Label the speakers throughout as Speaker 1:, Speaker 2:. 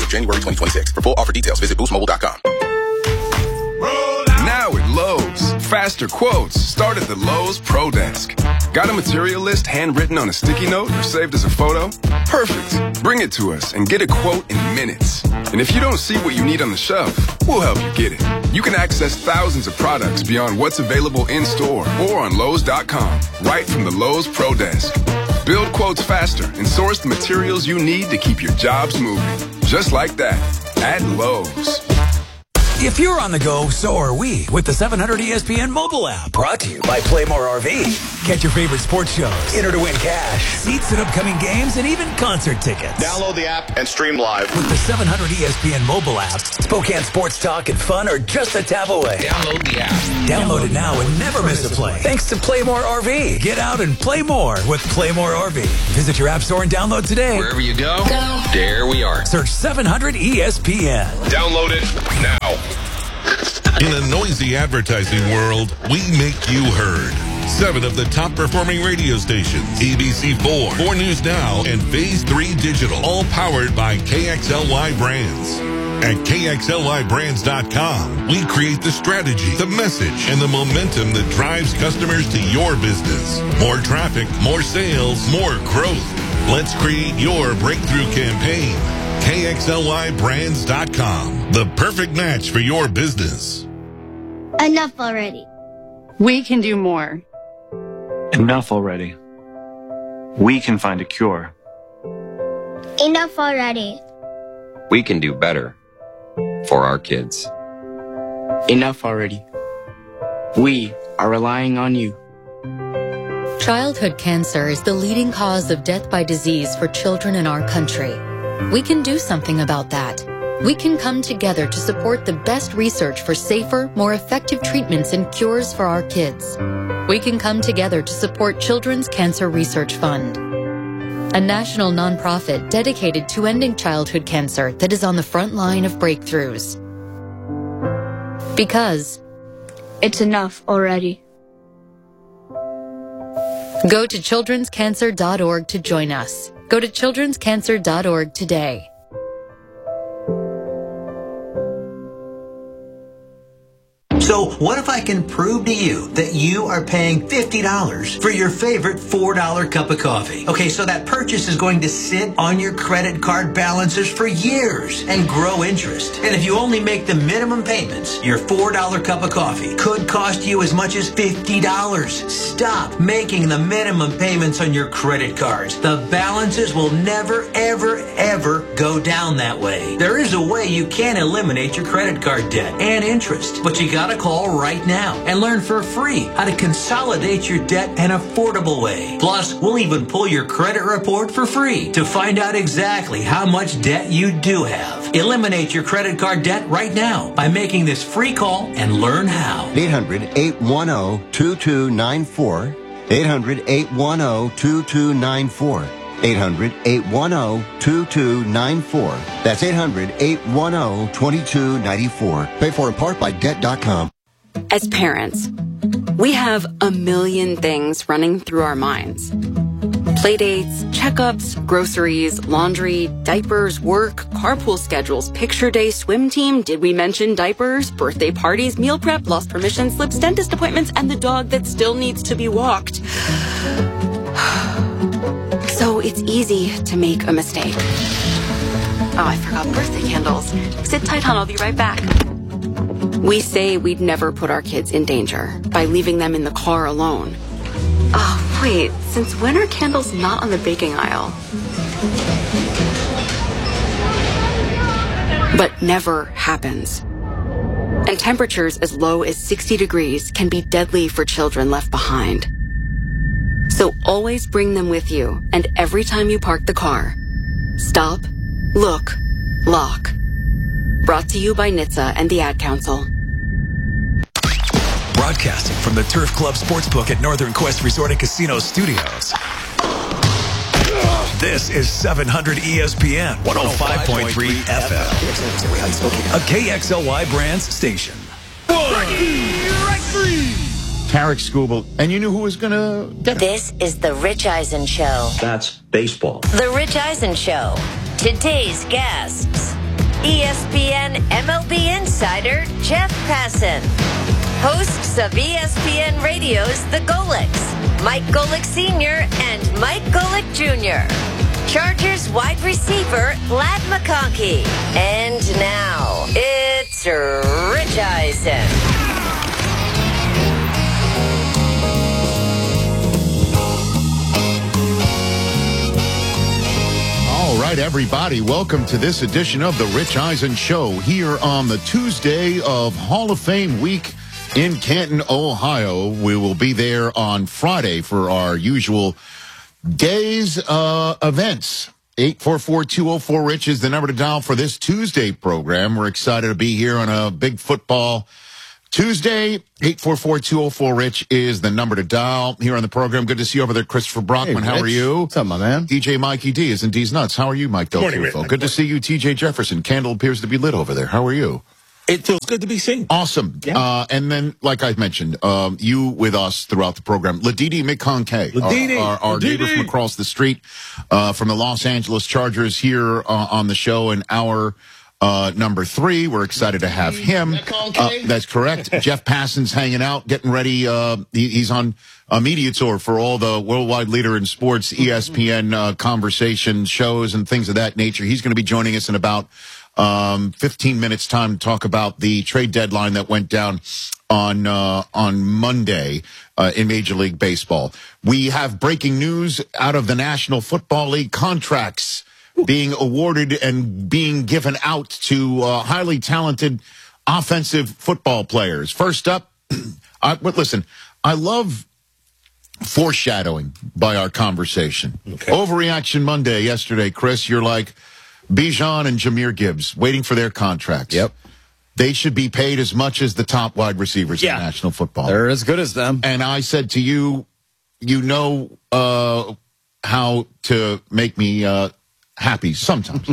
Speaker 1: January 2026. For full offer details, visit boostmobile.com.
Speaker 2: Now at Lowe's, faster quotes start at the Lowe's Pro Desk. Got a material list handwritten on a sticky note or saved as a photo? Perfect. Bring it to us and get a quote in minutes. And if you don't see what you need on the shelf, we'll help you get it. You can access thousands of products beyond what's available in-store or on Lowe's.com, right from the Lowe's Pro Desk. Build quotes faster and source the materials you need to keep your jobs moving. Just like that, at Lowe's.
Speaker 3: If you're on the go, so are we with the 700 ESPN mobile app. Brought to you by Playmore RV. Catch your favorite sports shows, enter to win cash, seats at upcoming games, and even concert tickets.
Speaker 4: Download the app and stream live.
Speaker 3: With the 700 ESPN mobile app, Spokane sports talk and fun are just a tap away.
Speaker 4: Download the app.
Speaker 3: Download it now and never miss a play. Thanks to Playmore RV. Get out and play more with Playmore RV. Visit your app store and download today.
Speaker 4: Wherever you go, there we are.
Speaker 3: Search 700 ESPN.
Speaker 4: Download it now.
Speaker 5: In a noisy advertising world, we make you heard. 7 of the top performing radio stations, ABC4, 4 News Now, and Phase 3 Digital, all powered by KXLY Brands. At KXLYBrands.com, we create the strategy, the message, and the momentum that drives customers to your business. More traffic, more sales, more growth. Let's create your breakthrough campaign. KXLYBrands.com, the perfect match for your business.
Speaker 6: Enough already.
Speaker 7: We can do more.
Speaker 8: Enough already. We can find a cure.
Speaker 6: Enough already.
Speaker 9: We can do better for our kids.
Speaker 10: Enough already. We are relying on you.
Speaker 11: Childhood cancer is the leading cause of death by disease for children in our country. We can do something about that. We can come together to support the best research for safer, more effective treatments and cures for our kids. We can come together to support Children's Cancer Research Fund, a national nonprofit dedicated to ending childhood cancer that is on the front line of breakthroughs. Because
Speaker 6: it's enough already.
Speaker 11: Go to childrenscancer.org to join us. Go to childrenscancer.org today.
Speaker 12: So what if I can prove to you that you are paying $50 for your favorite $4 cup of coffee? Okay, so that purchase is going to sit on your credit card balances for years and grow interest. And if you only make the minimum payments, your $4 cup of coffee could cost you as much as $50. Stop making the minimum payments on your credit cards. The balances will never, ever, ever go down that way. There is a way you can eliminate your credit card debt and interest, but you gotta call right now and learn for free how to consolidate your debt an affordable way. Plus, we'll even pull your credit report for free to find out exactly how much debt you do have. Eliminate your credit card debt right now by making this free call and learn how.
Speaker 13: 800-810-2294. 800-810-2294. 800-810-2294. That's 800-810-2294. Paid for in part by Debt.com.
Speaker 14: As parents, we have a million things running through our minds. Playdates, checkups, groceries, laundry, diapers, work, carpool schedules, picture day, swim team, did we mention diapers, birthday parties, meal prep, lost permission slips, dentist appointments, and the dog that still needs to be walked. So it's easy to make a mistake. Oh, I forgot birthday candles. Sit tight, hon, I'll be right back. We say we'd never put our kids in danger by leaving them in the car alone. Oh, wait, since when are candles not on the baking aisle? But never happens. And temperatures as low as 60 degrees can be deadly for children left behind. So always bring them with you, and every time you park the car, stop, look, lock. Brought to you by NHTSA and the Ad Council.
Speaker 3: Broadcasting from the Turf Club Sportsbook at Northern Quest Resort and Casino Studios. This is 700 ESPN 105.3 FM. A KXLY Brands station.
Speaker 15: Tarek Skubal, and you knew who was going to get it.
Speaker 16: This is the Rich Eisen Show.
Speaker 15: That's baseball.
Speaker 16: The Rich Eisen Show. Today's guests. ESPN MLB insider Jeff Passan. Hosts of ESPN Radio's The Golics, Mike Golic Sr. and Mike Golic Jr. Chargers wide receiver Ladd McConkey. And now, it's Rich Eisen.
Speaker 15: All right, everybody, welcome to this edition of the Rich Eisen Show here on the Tuesday of Hall of Fame week in Canton, Ohio. We will be there on Friday for our usual day's events. 844-204-RICH is the number to dial for this Tuesday program. We're excited to be here on a big football Tuesday. 844-204-RICH is the number to dial here on the program. Good to see you over there, Christopher Brockman.
Speaker 17: Hey,
Speaker 15: how are you?
Speaker 17: What's up, my man?
Speaker 15: DJ Mikey D is in D's Nuts. How are you, Mike Del
Speaker 17: Morning,
Speaker 15: Tufo?
Speaker 17: Rick.
Speaker 15: Good to see you, TJ Jefferson. Candle appears to be lit over there. How are you?
Speaker 17: It feels good to be seen.
Speaker 15: Awesome.
Speaker 17: Yeah.
Speaker 15: And then, like I mentioned, you with us throughout the program. Ladidi McConkey, our neighbor from across the street from the Los Angeles Chargers here on the show in hour number 3. We're excited to have him. That's correct. Jeff Passan's hanging out, getting ready. He's on a media tour for all the worldwide leader in sports, ESPN conversation shows and things of that nature. He's going to be joining us in about 15 minutes time to talk about the trade deadline that went down on Monday in Major League Baseball. We have breaking news out of the National Football League. Contracts being awarded and being given out to highly talented offensive football players. First up, listen, I love foreshadowing by our conversation. Okay. Overreaction Monday yesterday, Chris, you're like, Bijan and Jahmyr Gibbs waiting for their contracts.
Speaker 17: Yep.
Speaker 15: They should be paid as much as the top wide receivers in National Football.
Speaker 17: They're as good as them.
Speaker 15: And I said to you, you know how to make me happy sometimes.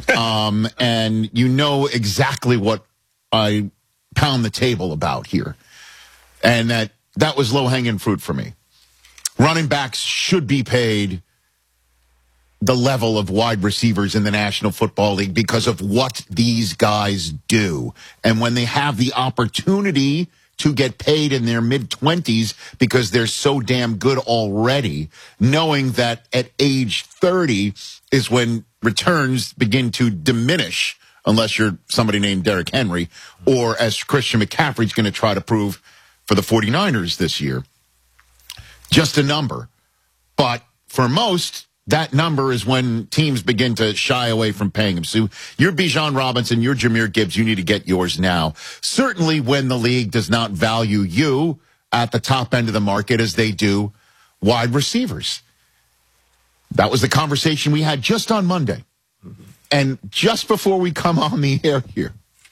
Speaker 15: And you know exactly what I pound the table about here. And that was low-hanging fruit for me. Running backs should be paid the level of wide receivers in the National Football League because of what these guys do. And when they have the opportunity to get paid in their mid-20s because they're so damn good already, knowing that at age 30 is when returns begin to diminish, unless you're somebody named Derrick Henry, or as Christian McCaffrey's going to try to prove for the 49ers this year. Just a number. But for most, that number is when teams begin to shy away from paying him. So you're Bijan Robinson, you're Jahmyr Gibbs, you need to get yours now. Certainly when the league does not value you at the top end of the market as they do wide receivers. That was the conversation we had just on Monday. And just before we come on the air here,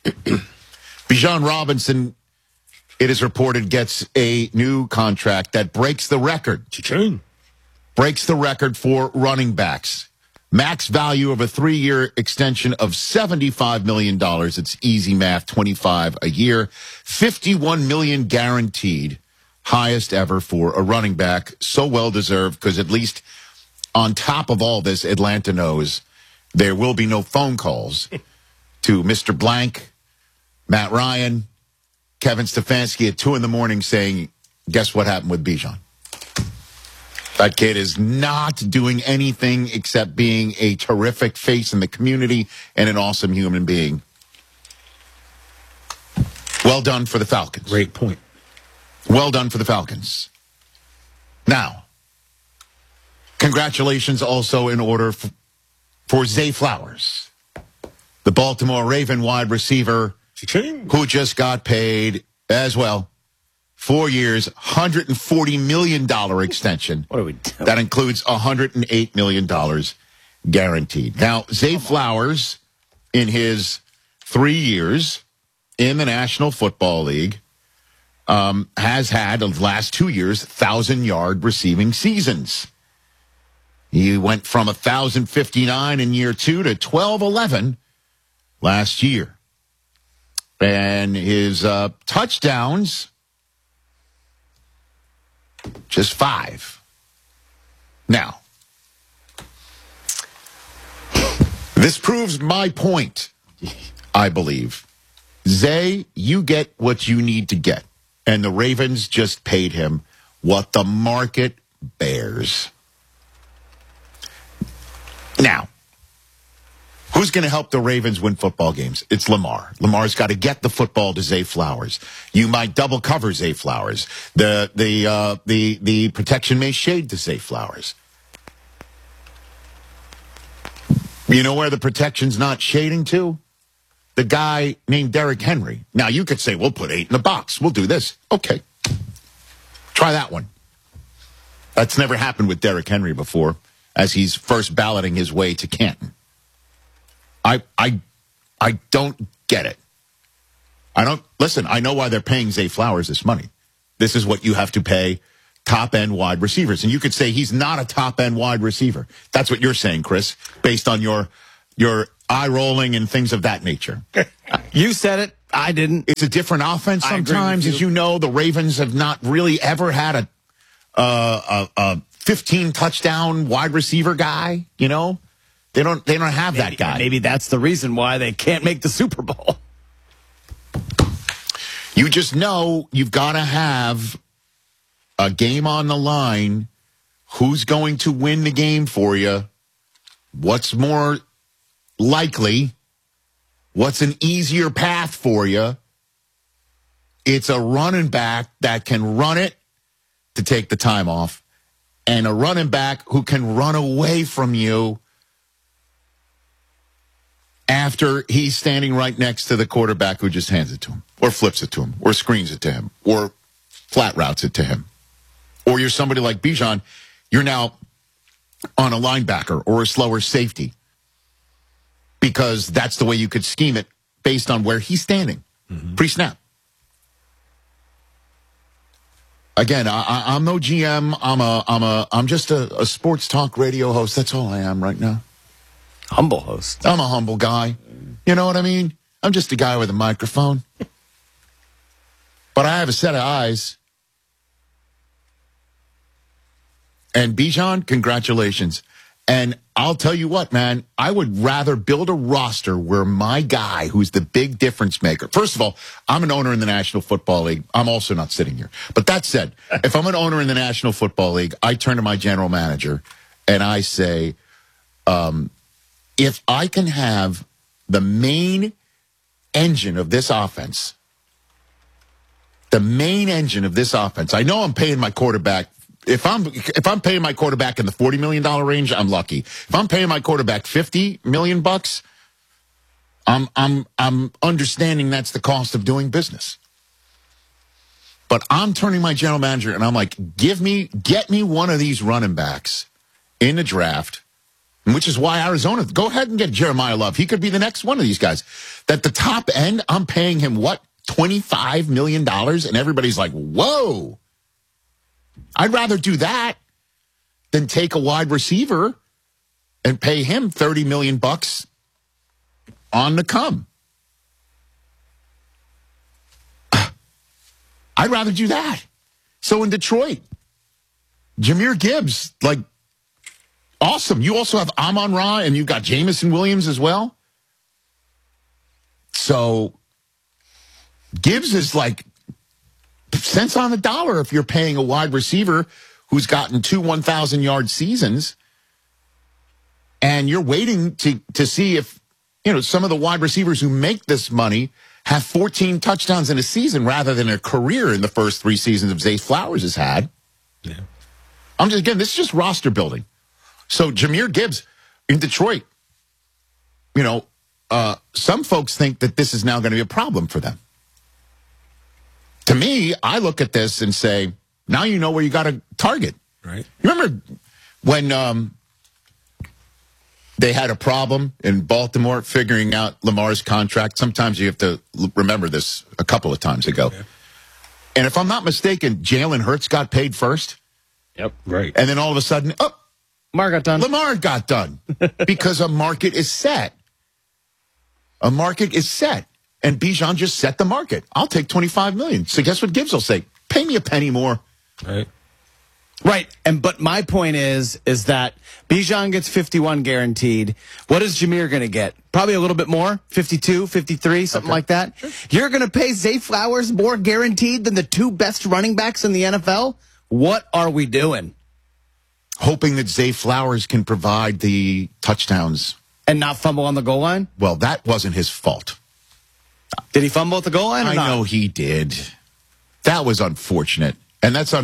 Speaker 15: Bijan Robinson, it is reported, gets a new contract that breaks the record. Breaks the record for running backs. Max value of a 3-year extension of $75 million. It's easy math, 25 a year. $51 million guaranteed. Highest ever for a running back. So well deserved because at least on top of all this, Atlanta knows there will be no phone calls to Mr. Blank, Matt Ryan, Kevin Stefanski at 2 a.m. saying, guess what happened with Bijan? That kid is not doing anything except being a terrific face in the community and an awesome human being. Well done for the Falcons.
Speaker 17: Great point.
Speaker 15: Well done for the Falcons. Now, congratulations also in order for Zay Flowers, the Baltimore Raven wide receiver who just got paid as well. 4 years, $140 million extension.
Speaker 17: What are we doing?
Speaker 15: That includes $108 million guaranteed. Now, Zay Flowers, in his 3 years in the National Football League, has had, the last 2 years, 1,000-yard receiving seasons. He went from 1,059 in year 2 to 1,211 last year. And his touchdowns, just 5. Now, this proves my point. I believe. Zay, you get what you need to get. And the Ravens just paid him what the market bears. Now, who's going to help the Ravens win football games? It's Lamar. Lamar's got to get the football to Zay Flowers. You might double cover Zay Flowers. The protection may shade to Zay Flowers. You know where the protection's not shading to? The guy named Derrick Henry. Now, you could say, we'll put 8 in the box. We'll do this. Okay. Try that one. That's never happened with Derrick Henry before, as he's first balloting his way to Canton. I don't get it. Listen, I know why they're paying Zay Flowers this money. This is what you have to pay top-end wide receivers. And you could say he's not a top-end wide receiver. That's what you're saying, Chris, based on your eye-rolling and things of that nature.
Speaker 17: You said it. I didn't.
Speaker 15: It's a different offense sometimes. As you know, the Ravens have not really ever had a 15-touchdown wide receiver guy, you know? They don't have that guy.
Speaker 17: Maybe that's the reason why they can't make the Super Bowl.
Speaker 15: You just know you've got to have a game on the line. Who's going to win the game for you? What's more likely? What's an easier path for you? It's a running back that can run it to take the time off, and a running back who can run away from you after he's standing right next to the quarterback who just hands it to him, or flips it to him, or screens it to him, or flat routes it to him. Or you're somebody like Bijan, you're now on a linebacker or a slower safety, because that's the way you could scheme it based on where he's standing pre-snap. Again, I'm no GM. I'm just a sports talk radio host. That's all I am right now.
Speaker 17: Humble host.
Speaker 15: I'm a humble guy. You know what I mean? I'm just a guy with a microphone. But I have a set of eyes. And Bijan, congratulations. And I'll tell you what, man, I would rather build a roster where my guy, who's the big difference maker. First of all, I'm an owner in the National Football League. I'm also not sitting here. But that said, if I'm an owner in the National Football League, I turn to my general manager and I say, if I can have the main engine of this offense, I know I'm paying my quarterback. If I'm paying my quarterback in the $40 million range, I'm lucky. If I'm paying my quarterback $50 million, I'm understanding that's the cost of doing business. But I'm turning my general manager and I'm like, get me one of these running backs in the draft, which is why Arizona, go ahead and get Jeremiah Love. He could be the next one of these guys. That the top end, I'm paying him what? $25 million? And everybody's like, whoa. I'd rather do that than take a wide receiver and pay him $30 million on the come. I'd rather do that. So in Detroit, Jahmyr Gibbs, like, awesome. You also have Amon-Ra, and you've got Jameson Williams as well. So Gibbs is like cents on the dollar if you're paying a wide receiver who's gotten 2 1,000-yard seasons, and you're waiting to see if, you know, some of the wide receivers who make this money have 14 touchdowns in a season rather than a career in the first 3 seasons of Zay Flowers has had. Yeah. This is just roster building. So Jahmyr Gibbs in Detroit, you know, some folks think that this is now going to be a problem for them. To me, I look at this and say, now you know where you got to target.
Speaker 17: Right.
Speaker 15: Remember when they had a problem in Baltimore figuring out Lamar's contract? Sometimes you have to remember this a couple of times ago. Okay. And if I'm not mistaken, Jalen Hurts got paid first.
Speaker 17: Yep, right.
Speaker 15: And then all of a sudden,
Speaker 17: Lamar
Speaker 15: got done because a market is set. A market is set. And Bijan just set the market. I'll take $25 million. So guess what Gibbs will say? Pay me a penny more.
Speaker 17: Right. Right. But my point is that Bijan gets 51 guaranteed. What is Jameer going to get? Probably a little bit more, 52, 53, something like that. Sure. You're going to pay Zay Flowers more guaranteed than the two best running backs in the NFL? What are we doing?
Speaker 15: Hoping that Zay Flowers can provide the touchdowns.
Speaker 17: And not fumble on the goal line?
Speaker 15: Well, that wasn't his fault.
Speaker 17: Did he fumble at the goal line or not?
Speaker 15: I know he did. That was unfortunate. And that's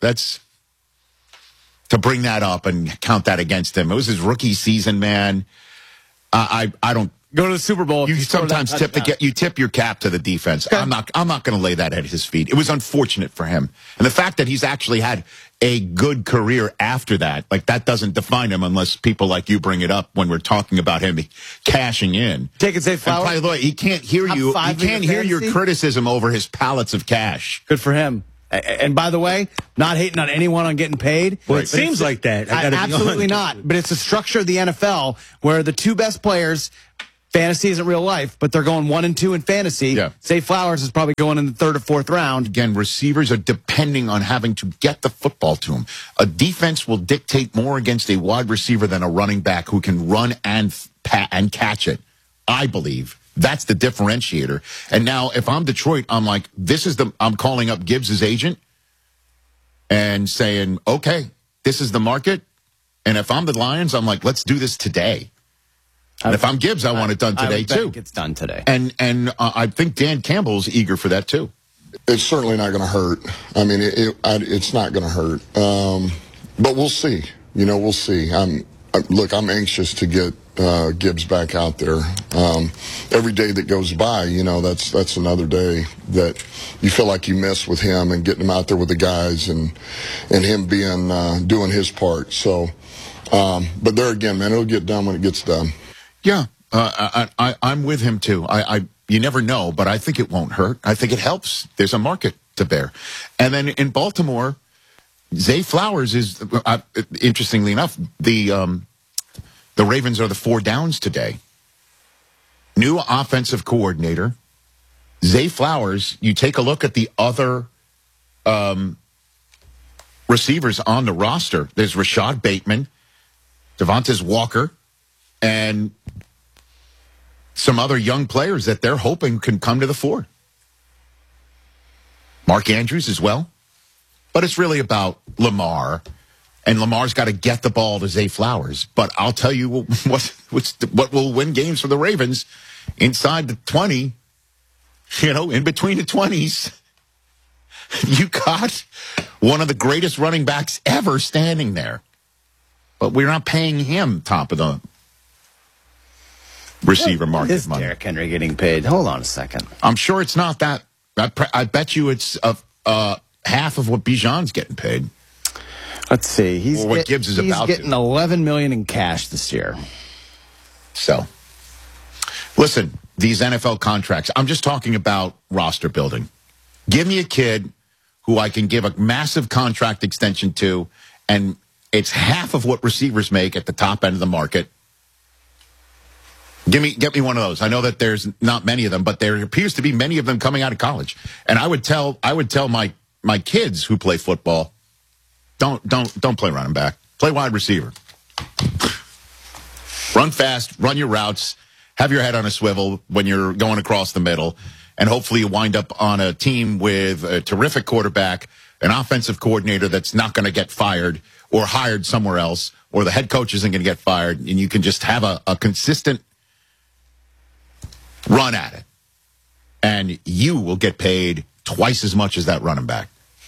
Speaker 15: to bring that up and count that against him. It was his rookie season, man. I don't
Speaker 17: go to the Super Bowl.
Speaker 15: You sometimes tip your cap to the defense. Okay. I'm not going to lay that at his feet. It was unfortunate for him, and the fact that he's actually had a good career after that, like that doesn't define him unless people like you bring it up when we're talking about him cashing in.
Speaker 17: Take it, Zay Flowers.
Speaker 15: And by the way, he can't hear you. He can't hear your criticism over his pallets of cash.
Speaker 17: Good for him. And by the way, not hating on anyone on getting paid.
Speaker 18: Well, it seems like that.
Speaker 17: Absolutely not. But it's the structure of the NFL where the two best players, fantasy isn't real life, but they're going 1 and 2 in fantasy.
Speaker 15: Yeah.
Speaker 17: Zay Flowers is probably going in the 3rd or 4th round.
Speaker 15: Again, receivers are depending on having to get the football to them. A defense will dictate more against a wide receiver than a running back who can run and catch it, I believe. That's the differentiator. And now, if I'm Detroit, I'm like, I'm calling up Gibbs' agent and saying, okay, this is the market. And if I'm the Lions, I'm like, let's do this today. And if I'm Gibbs, I want it done today, too.
Speaker 17: It's done today.
Speaker 15: And I think Dan Campbell's eager for that, too.
Speaker 19: It's certainly not going to hurt. I mean, it's not going to hurt. But we'll see. We'll see. Look, I'm anxious to get Gibbs back out there. Every day that goes by, that's another day that you feel like you miss with him and getting him out there with the guys and him being doing his part. So, but there again, man, it'll get done when it gets done.
Speaker 15: Yeah, I'm with him too. You never know, but I think it won't hurt. I think it helps. There's a market to bear. And then in Baltimore, Zay Flowers is, interestingly enough, the Ravens are the 4 downs today. New offensive coordinator, Zay Flowers. You take a look at the other receivers on the roster. There's Rashad Bateman, Devontae Walker, and some other young players that they're hoping can come to the fore. Mark Andrews as well. But it's really about Lamar. And Lamar's got to get the ball to Zay Flowers. But I'll tell you what will win games for the Ravens inside the 20, in between the 20s. You got one of the greatest running backs ever standing there. But we're not paying him top of the receiver market
Speaker 17: is
Speaker 15: money.
Speaker 17: Derrick Henry getting paid? Hold on a second.
Speaker 15: I'm sure it's not that. I bet you it's half of what Bijan's getting paid.
Speaker 17: Let's see.
Speaker 15: He's
Speaker 17: getting $11 million in cash this year.
Speaker 15: So, listen, these NFL contracts, I'm just talking about roster building. Give me a kid who I can give a massive contract extension to, and it's half of what receivers make at the top end of the market. Get me one of those. I know that there's not many of them, but there appears to be many of them coming out of college. And I would tell my kids who play football, don't play running back. Play wide receiver. Run fast, run your routes, have your head on a swivel when you're going across the middle, and hopefully you wind up on a team with a terrific quarterback, an offensive coordinator that's not going to get fired or hired somewhere else, or the head coach isn't going to get fired, and you can just have a consistent run at it. And you will get paid twice as much as that running back.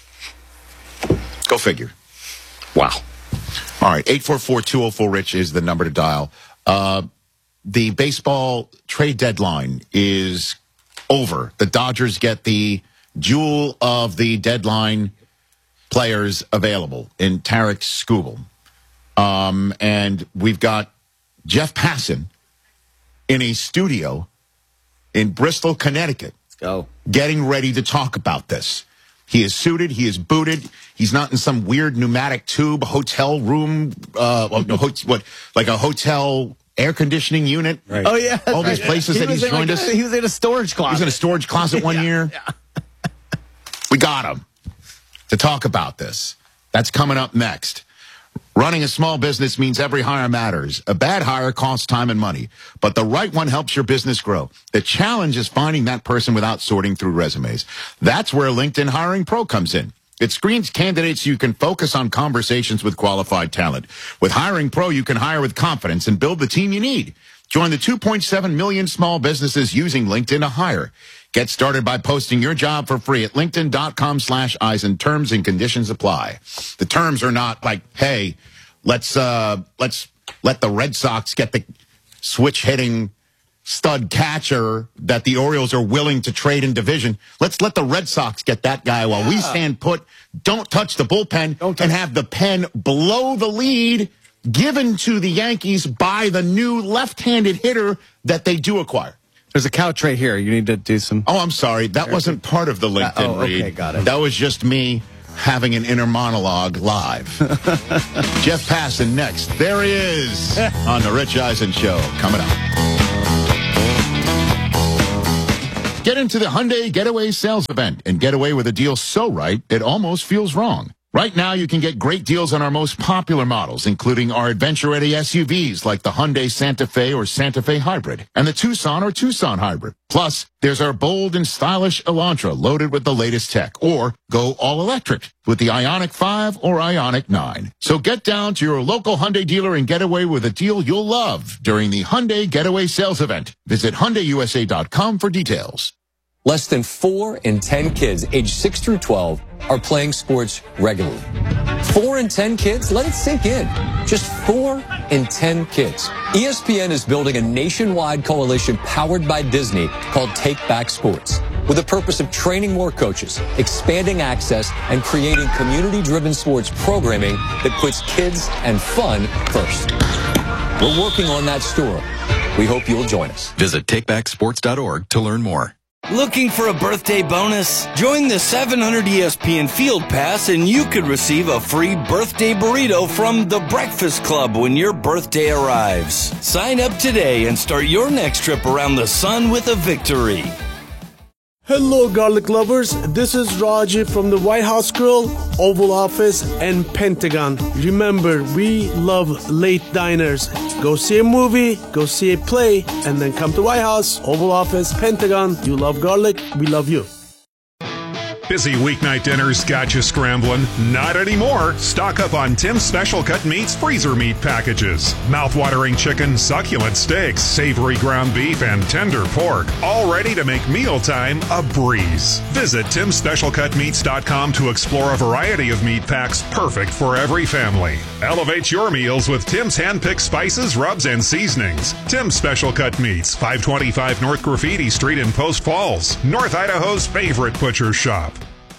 Speaker 15: Go figure.
Speaker 17: Wow.
Speaker 15: All right, 844-204-RICH is the number to dial. The baseball trade deadline is over. The Dodgers get the jewel of the deadline players available in Tarek Skubal. And we've got Jeff Passan in a studio in Bristol, Connecticut.
Speaker 17: Let's go.
Speaker 15: Getting ready to talk about this. He is suited. He is booted. He's not in some weird pneumatic tube hotel room, like a hotel air conditioning unit.
Speaker 17: Right. Oh, yeah.
Speaker 15: All these places that he's joined us.
Speaker 17: He was in a storage closet.
Speaker 15: He was in a storage closet one year. Yeah. We got him to talk about this. That's coming up next. Running a small business means every hire matters. A bad hire costs time and money, but the right one helps your business grow. The challenge is finding that person without sorting through resumes. That's where LinkedIn Hiring Pro comes in. It screens candidates so you can focus on conversations with qualified talent. With Hiring Pro, you can hire with confidence and build the team you need. Join the 2.7 million small businesses using LinkedIn to hire. Get started by posting your job for free at linkedin.com/Eisen. Terms and conditions apply. The terms are not like, hey, let's let the Red Sox get the switch-hitting stud catcher that the Orioles are willing to trade in division. Let's let the Red Sox get that guy while we stand put. Don't touch the bullpen and have the pen blow the lead given to the Yankees by the new left-handed hitter that they do acquire.
Speaker 17: There's a couch right here. You need to do some...
Speaker 15: Oh, I'm sorry. That wasn't part of the LinkedIn read.
Speaker 17: Okay, got it.
Speaker 15: That was just me having an inner monologue live. Jeff Passan next. There he is on the Rich Eisen Show. Coming up. Get into the Hyundai Getaway Sales Event and get away with a deal so right, it almost feels wrong. Right now, you can get great deals on our most popular models, including our adventure-ready SUVs like the Hyundai Santa Fe or Santa Fe Hybrid and the Tucson or Tucson Hybrid. Plus, there's our bold and stylish Elantra loaded with the latest tech, or go all-electric with the Ioniq 5 or Ioniq 9. So get down to your local Hyundai dealer and get away with a deal you'll love during the Hyundai Getaway Sales Event. Visit HyundaiUSA.com for details.
Speaker 18: Less than 4 in 10 kids aged 6 through 12 are playing sports regularly. 4 in 10 kids? Let it sink in. Just 4 in 10 kids. ESPN is building a nationwide coalition powered by Disney called Take Back Sports, with the purpose of training more coaches, expanding access, and creating community-driven sports programming that puts kids and fun first. We're working on that story. We hope you'll join us.
Speaker 20: Visit takebacksports.org to learn more.
Speaker 21: Looking for a birthday bonus? Join the 700 ESPN Field Pass and you could receive a free birthday burrito from The Breakfast Club when your birthday arrives. Sign up today and start your next trip around the sun with a victory.
Speaker 22: Hello, garlic lovers. This is Raji from the White House Grill, Oval Office, and Pentagon. Remember, we love late diners. Go see a movie, go see a play, and then come to White House, Oval Office, Pentagon. You love garlic, we love you.
Speaker 23: Busy weeknight dinners got you scrambling? Not anymore. Stock up on Tim's Special Cut Meats freezer meat packages. Mouth-watering chicken, succulent steaks, savory ground beef, and tender pork. All ready to make mealtime a breeze. Visit Tim'sSpecialCutMeats.com to explore a variety of meat packs perfect for every family. Elevate your meals with Tim's hand-picked spices, rubs, and seasonings. Tim's Special Cut Meats, 525 North Graffiti Street in Post Falls, North Idaho's favorite butcher shop.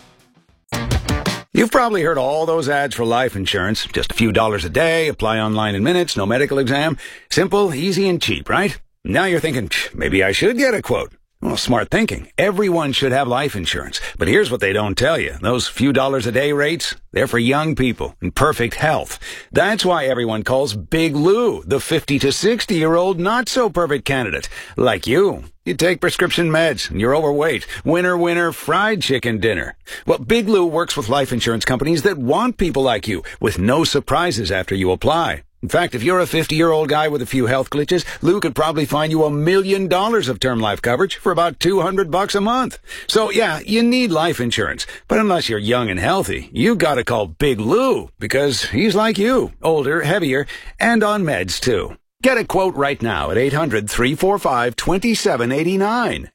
Speaker 24: You've probably heard all those ads for life insurance. Just a few dollars a day, apply online in minutes, no medical exam. Simple, easy, and cheap, right? Now you're thinking, maybe I should get a quote. Well, smart thinking. Everyone should have life insurance. But here's what they don't tell you. Those few dollars a day rates, they're for young people in perfect health. That's why everyone calls Big Lou the 50 to 60-year-old not-so-perfect candidate. Like you. You take prescription meds, and you're overweight. Winner, winner, fried chicken dinner. Well, Big Lou works with life insurance companies that want people like you, with no surprises after you apply. In fact, if you're a 50-year-old guy with a few health glitches, Lou could probably find you $1 million of term life coverage for about $200 a month. So, yeah, you need life insurance. But unless you're young and healthy, you gotta call Big Lou, because he's like you, older, heavier, and on meds, too. Get a quote right now at 800-345-2789.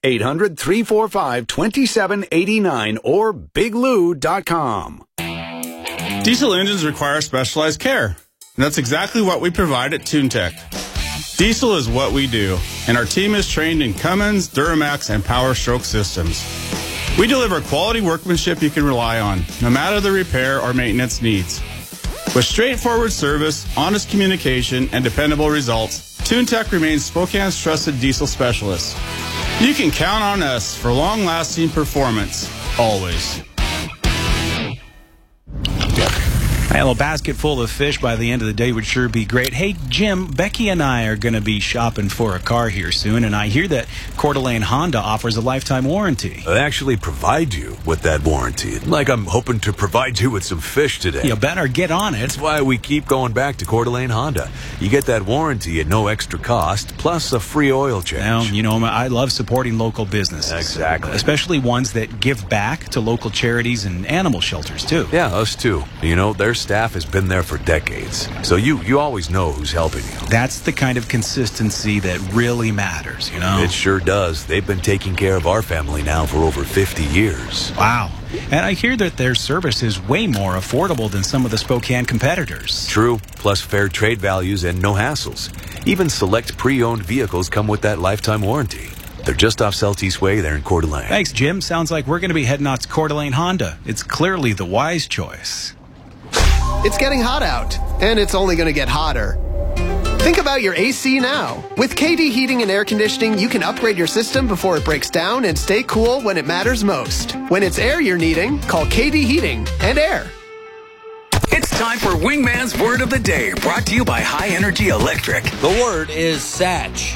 Speaker 24: 800-345-2789 or biglou.com.
Speaker 25: Diesel engines require specialized care. And that's exactly what we provide at TuneTech. Diesel is what we do, and our team is trained in Cummins, Duramax, and Power Stroke systems. We deliver quality workmanship you can rely on, no matter the repair or maintenance needs. With straightforward service, honest communication, and dependable results, TuneTech remains Spokane's trusted diesel specialist. You can count on us for long-lasting performance, always.
Speaker 1: Well, a basket full of fish by the end of the day would sure be great. Hey, Jim, Becky and I are going to be shopping for a car here soon, and I hear that Coeur d'Alene Honda offers a lifetime warranty.
Speaker 2: They actually provide you with that warranty. Like I'm hoping to provide you with some fish today.
Speaker 1: You better get on it.
Speaker 2: That's why we keep going back to Coeur d'Alene Honda. You get that warranty at no extra cost, plus a free oil change.
Speaker 1: Well, you know, I love supporting local businesses.
Speaker 2: Exactly.
Speaker 1: Especially ones that give back to local charities and animal shelters, too.
Speaker 2: Yeah, us too. You know, their staff has been there for decades. So you always know who's helping you.
Speaker 1: That's the kind of consistency that really matters, you know?
Speaker 2: It sure does. They've been taking care of our family now for over 50 years.
Speaker 1: Wow. And I hear that their service is way more affordable than some of the Spokane competitors.
Speaker 2: True, plus fair trade values and no hassles. Even select pre-owned vehicles come with that lifetime warranty. They're just off Celtice Way there in Coeur d'Alene.
Speaker 1: Thanks, Jim. Sounds like we're going to be heading out to Coeur d'Alene Honda. It's clearly the wise choice.
Speaker 4: It's getting hot out, and it's only going to get hotter. Think about your AC now. With KD Heating and Air Conditioning, you can upgrade your system before it breaks down and stay cool when it matters most. When it's air you're needing, call KD Heating and Air.
Speaker 3: It's time for Wingman's Word of the Day, brought to you by High Energy Electric.
Speaker 5: The word is Satch.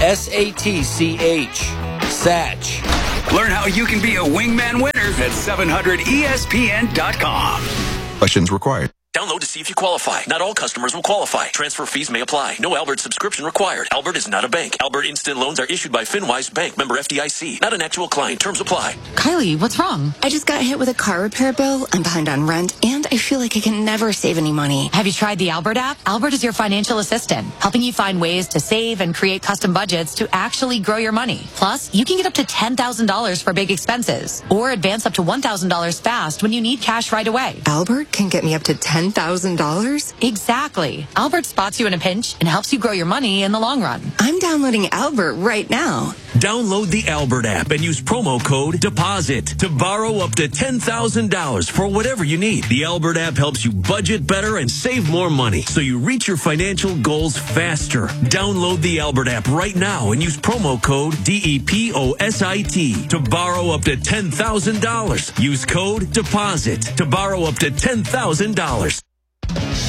Speaker 5: S-A-T-C-H. Satch.
Speaker 3: Learn how you can be a Wingman winner at 700ESPN.com.
Speaker 20: Questions required.
Speaker 7: Download to see if you qualify. Not all customers will qualify. Transfer fees may apply. No Albert subscription required. Albert is not a bank. Albert Instant Loans are issued by FinWise Bank, member FDIC. Not an actual client. Terms apply.
Speaker 26: Kylie, what's wrong? I just got hit with a car repair bill. I'm behind on rent, and I feel like I can never save any money.
Speaker 27: Have you tried the Albert app? Albert is your financial assistant, helping you find ways to save and create custom budgets to actually grow your money. Plus, you can get up to $10,000 for big expenses, or advance up to $1,000 fast when you need cash right away.
Speaker 26: Albert can get me up to $10,000?
Speaker 27: Exactly. Albert spots you in a pinch and helps you grow your money in the long run.
Speaker 26: I'm downloading Albert right now.
Speaker 7: Download the Albert app and use promo code DEPOSIT to borrow up to $10,000 for whatever you need. The Albert app helps you budget better and save more money so you reach your financial goals faster. Download the Albert app right now and use promo code DEPOSIT to borrow up to $10,000. Use code DEPOSIT to borrow up to $10,000.